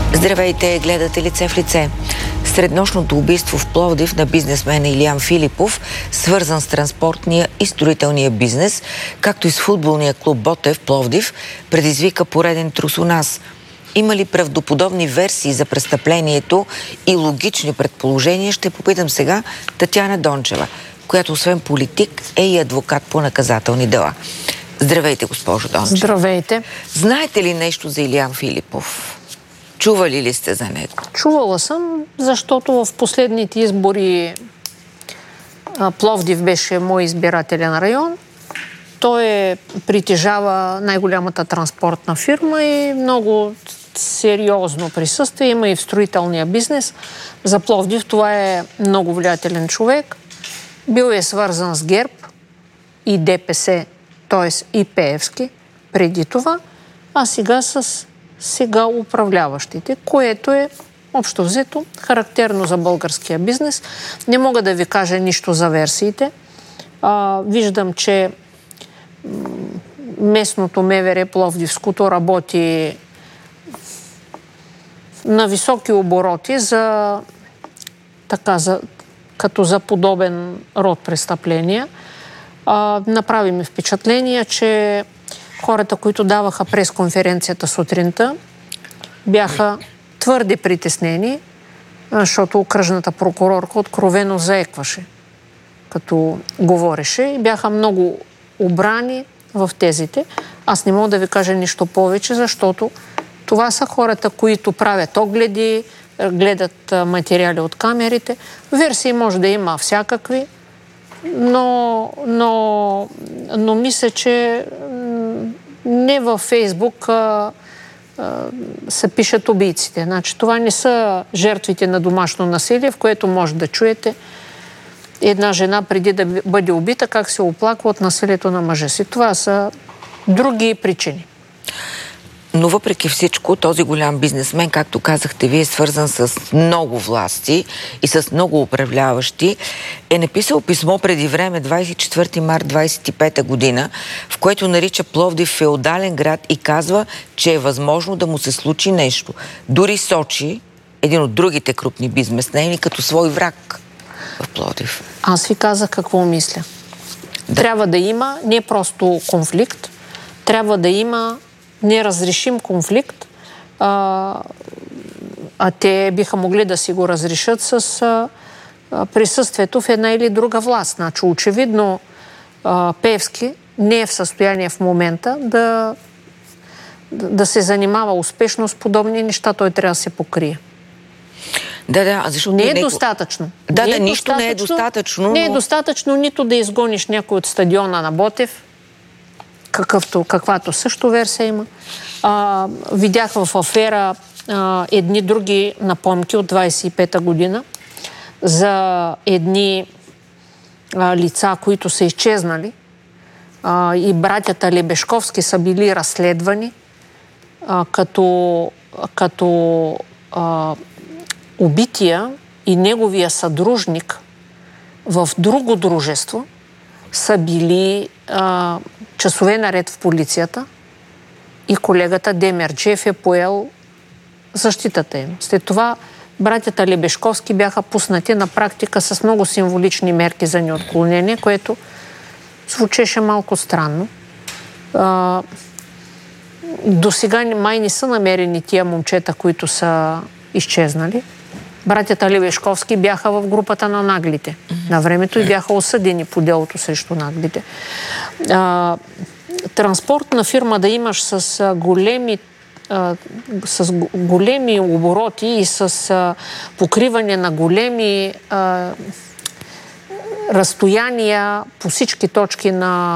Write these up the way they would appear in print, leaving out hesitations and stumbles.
Здравейте, гледате Лице в лице. Среднощното убийство в Пловдив на бизнесмена Илиян Филипов, свързан с транспортния и строителния бизнес, както и с футболния клуб Ботев в Пловдив, предизвика пореден трус у нас. Има ли правдоподобни версии за престъплението и логични предположения, ще попитам сега Татяна Дончева, която освен политик е и адвокат по наказателни дела. Здравейте, госпожо Дончева. Здравейте. Знаете ли нещо за Илиян Филипов? Чували ли сте за него? Чувала съм, защото в последните избори Пловдив беше мой избирателен район. Той притежава най-голямата транспортна фирма и много сериозно присъствие. Има и в строителния бизнес. За Пловдив това е много влиятелен човек. Бил е свързан с ГЕРБ и ДПС, т.е. и Пеевски преди това, а сега с управляващите, което е общо взето характерно за българския бизнес. Не мога да ви кажа нищо за версиите. Виждам, че местното МВР Пловдивското работи на високи обороти като за подобен род престъпления. Направи ми впечатление, че хората, които даваха пресконференцията сутринта, бяха твърде притеснени, защото окръжната прокурорка откровено заекваше, като говореше, и бяха много обрани в тезите. Аз не мога да ви кажа нищо повече, защото това са хората, които правят огледи, гледат материали от камерите. Версии може да има всякакви, но мисля, че не във Фейсбук се пишат убийците. Значи, това не са жертвите на домашно насилие, в което може да чуете една жена преди да бъде убита, как се оплаква от насилието на мъжа си. Това са други причини. Но въпреки всичко, този голям бизнесмен, както казахте, вие е свързан с много власти и с много управляващи, е написал писмо преди време, 24 март 25 година, в което нарича Пловдив феодален град и казва, че е възможно да му се случи нещо. Дори сочи един от другите крупни бизнесмени като свой враг в Пловдив. Аз ви казах какво мисля. Да. Трябва да има не просто конфликт, трябва да има неразрешим конфликт, а те биха могли да си го разрешат с присъствието в една или друга власт. Значи, очевидно, Пеевски не е в състояние в момента да се занимава успешно с подобни неща. Той трябва да се покрие. Да, защото не е достатъчно. Нищо не е достатъчно. Не е достатъчно нито да изгониш някой от стадиона на Ботев, каквато също версия има. Видях в афера едни други напомки от 25-та година за едни лица, които са изчезнали, и братята Лебешковски са били разследвани като убития и неговия съдружник в друго дружество са били часове наред в полицията и колегата Демерджиев е поел защитата им. След това братята Лебешковски бяха пуснати на практика с много символични мерки за неотклонение, което звучеше малко странно. До сега май не са намерени тия момчета, които са изчезнали. Братята Лебешковски бяха в групата на наглите на времето и бяха осъдени по делото срещу наглите. Транспортна фирма да имаш с големи обороти и с покриване на големи разстояния по всички точки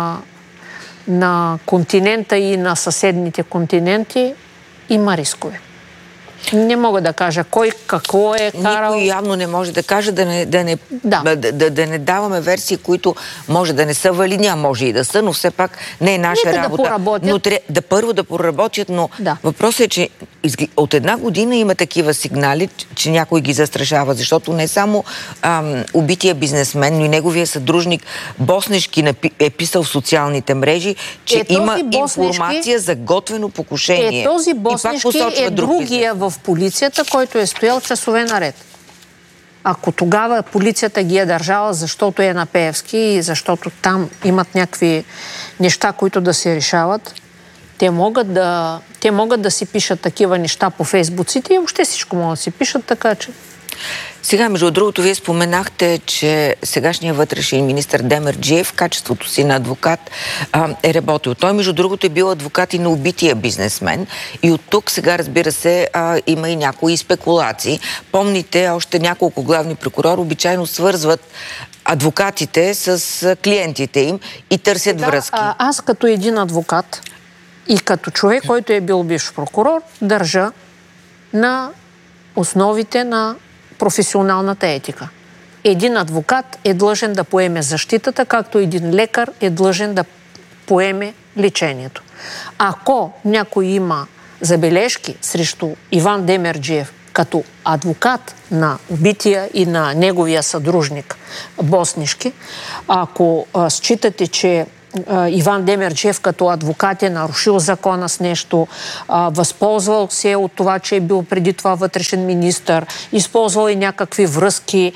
на континента и на съседните континенти, има рискове. Не мога да кажа кой какво е карал. Никой явно не може да каже, да не даваме версии, които може да не са валидни, а може и да са, но все пак не е наша работа. Да поработят. Първо да проработят, но въпросът е, че от една година има такива сигнали, че някой ги застрашава, защото не само убития бизнесмен, но и неговия съдружник Боснешки е писал в социалните мрежи, че има информация за готвено покушение. Този Боснешки е другия в полицията, който е стоял часове наред. Ако тогава полицията ги е държала, защото е на Пеевски и защото там имат някакви неща, които да се решават, те могат да си пишат такива неща по фейсбуците и въобще всичко могат да си пишат, така че... Сега, между другото, вие споменахте, че сегашният вътрешен министър Демерджиев в качеството си на адвокат е работил. Той, между другото, е бил адвокат и на убития бизнесмен. И от тук сега, разбира се, има и някои спекулации. Помните, още няколко главни прокурори обичайно свързват адвокатите с клиентите им и търсят връзки. Аз като един адвокат и като човек, който е бил бивш прокурор, държа на основите на професионалната етика. Един адвокат е длъжен да поеме защитата, както един лекар е длъжен да поеме лечението. Ако някой има забележки срещу Иван Демерджиев като адвокат на убития и на неговия съдружник Боснешки, ако считате, че Иван Демерджиев като адвокат е нарушил закона с нещо, възползвал се от това, че е бил преди това вътрешен министър, използвал и някакви връзки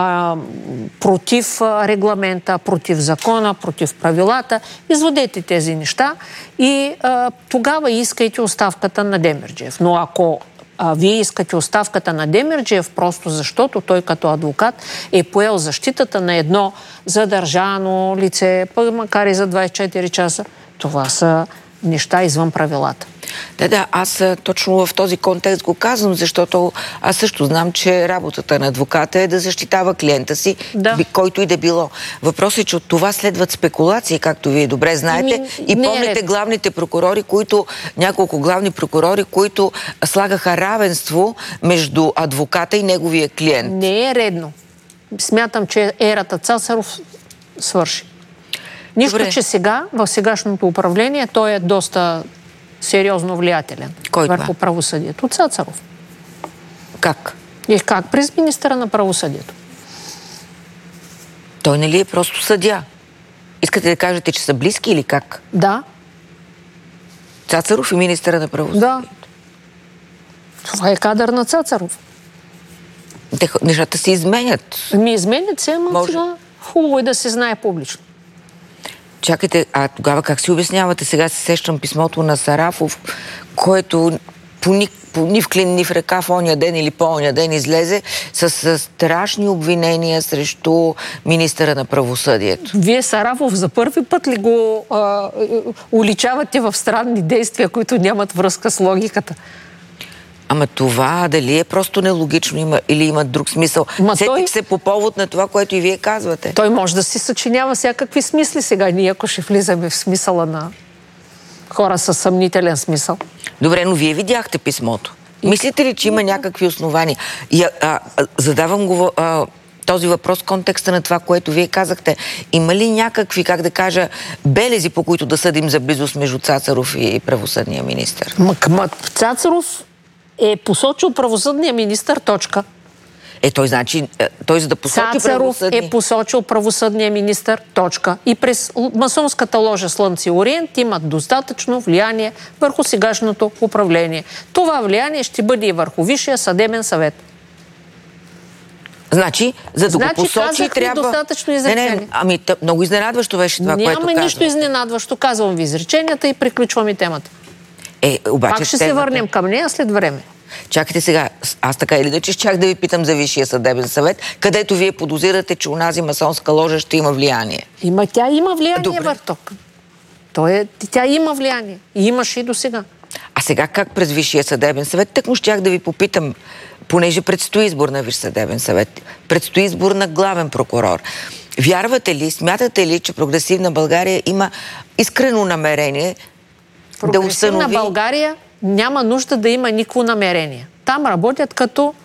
против регламента, против закона, против правилата. Изводете тези неща и тогава искайте оставката на Демерджиев. Но ако вие искате оставката на Демерджиев просто защото той като адвокат е поел защитата на едно задържано лице, макар и за 24 часа, това са неща извън правилата. Да, аз точно в този контекст го казвам, защото аз също знам, че работата на адвоката е да защитава клиента си, който и да било. Въпросът е, че от това следват спекулации, както вие добре знаете. И помните главните прокурори, няколко главни прокурори, които слагаха равенство между адвоката и неговия клиент. Не е редно. Смятам, че ерата Цацаров свърши. Нищо, че сега, в сегашното управление, той е доста сериозно влиятелен върху правосъдието. Цацаров. Как? И как? През министъра на правосъдието. Той нали е просто съдия? Искате да кажете, че са близки или как? Да. Цацаров и министъра на правосъдието? Да. Това е кадър на Цацаров. Нещата се изменят. Изменят се, но сега хубаво е да се знае публично. Чакайте, а тогава как си обяснявате? Сега се сещам писмото на Сарафов, което ни в клин, ни в ръка в оня ден или по оня ден излезе с страшни обвинения срещу министъра на правосъдието. Вие Сарафов за първи път ли го уличавате в странни действия, които нямат връзка с логиката? Ама това дали е просто нелогично или има друг смисъл? Сетих се по повод на това, което и вие казвате. Той може да си съчинява всякакви смисли сега, ние ако ще влизаме в смисъла на хора със съмнителен смисъл. Добре, но вие видяхте писмото. Мислите ли, че има някакви основания? Задавам го този въпрос в контекста на това, което вие казахте. Има ли някакви, как да кажа, белези, по които да съдим за близост между Цацаров и правосъдния министър? Цацаров е посочил правосъдния министър, точка. Той значи, той за да посочи Цацаров е посочил правосъдния министър, точка. И през масонската ложа Слънце и Ориент имат достатъчно влияние върху сегашното управление. Това влияние ще бъде и върху Висшия съдебен съвет. Значи, за да го посочи, трябва... достатъчно изречение. Много изненадващо беше това, което казвате. Няма нищо изненадващо. Казвам ви изреченията и приключваме темата. Обаче пак ще се върнем към нея след време. Чакайте сега, аз така или иначе щях да ви питам за Висшия съдебен съвет, където вие подозирате, че унази масонска ложа ще има влияние. Тя има влияние, Върток. Тя има влияние. И имаше и до сега. А сега как през Висшия съдебен съвет? Тъкмо щях да ви попитам, понеже предстои избор на Висш съдебен съвет, предстои избор на главен прокурор. Вярвате ли, смятате ли, че Прогресивна България има искрено намерение да установи... Прогресивна България няма нужда да има никакво намерение. Там работят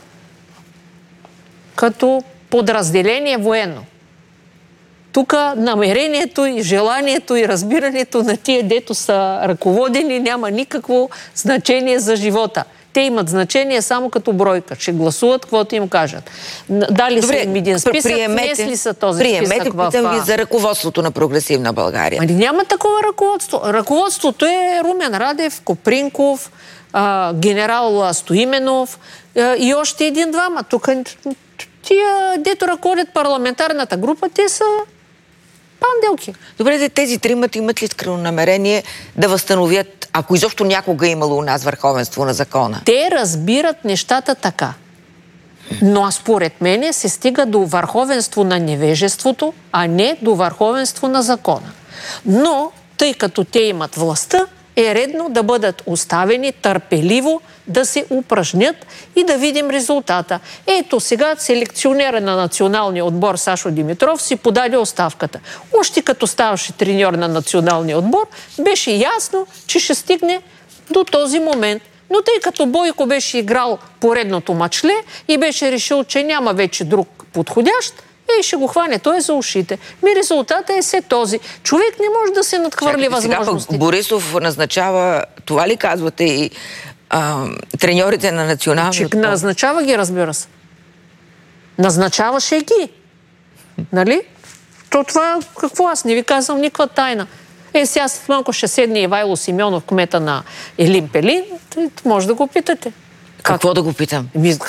като подразделение военно. Тук намерението и желанието и разбирането на тия, дето са ръководени, няма никакво значение за живота. Те имат значение само като бройка. Ще гласуват, каквото им кажат. Дали са им един списък, внесли са този списък в... Питам ви за ръководството на Прогресивна България. Ами няма такова ръководство. Ръководството е Румен Радев, Копринков, генерал Стоименов и още един-двама. Тук тия, дето ръководят парламентарната група, те са панделки. Добре, тези тримата имат ли искрено намерение да възстановят, ако изобщо някога е имало у нас върховенство на закона? Те разбират нещата така. Но според мене се стига до върховенство на невежеството, а не до върховенство на закона. Но, тъй като те имат властта, е редно да бъдат оставени търпеливо да се упражнят и да видим резултата. Ето сега селекционера на националния отбор Сашо Димитров си подаде оставката. Още като ставаше треньор на националния отбор, беше ясно, че ще стигне до този момент. Но тъй като Бойко беше играл поредното мачле и беше решил, че няма вече друг подходящ, и ще го хване той за ушите. Резултатът е все този. Човек не може да се надхвърли възможности. Сега Борисов назначава, това ли казвате, и треньорите на националния отбор? Назначава ги, разбира се. Назначаваше ги. Нали? Това какво? Аз не ви казвам никаква тайна. Сега след малко ще седне Ивайло Симеонов, кмета на Елин Пелин. Може да го питате. Какво да го питам?